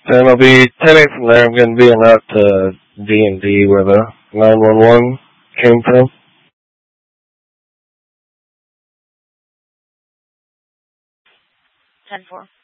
Then I'll be 10-8 from there. I'm going to be out to D&D where the 911 came from. 10-4.